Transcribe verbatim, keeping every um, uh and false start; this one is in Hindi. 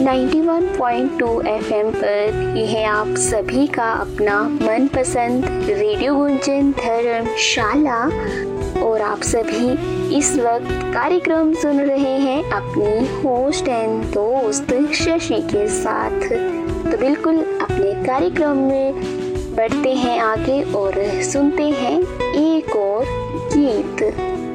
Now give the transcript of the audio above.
Ninety one point two FM पर ये है आप सभी का अपना मनपसंद रेडियो गुंजन धर्मशाला और आप सभी इस वक्त कार्यक्रम सुन रहे हैं अपनी होस्ट एंड दोस्त शशि के साथ। तो बिल्कुल अपने कार्यक्रम में बढ़ते हैं आगे और सुनते हैं एक और गीत।